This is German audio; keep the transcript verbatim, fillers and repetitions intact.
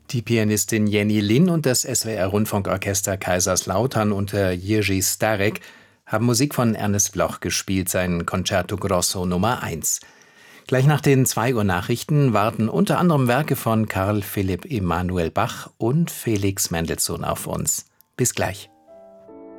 Die Pianistin Jenny Lind und das S W R-Rundfunkorchester Kaiserslautern unter Jiří Starek haben Musik von Ernest Bloch gespielt, sein Concerto Grosso Nummer eins. Gleich nach den zwei Uhr Nachrichten warten unter anderem Werke von Carl Philipp Emanuel Bach und Felix Mendelssohn auf uns. Bis gleich.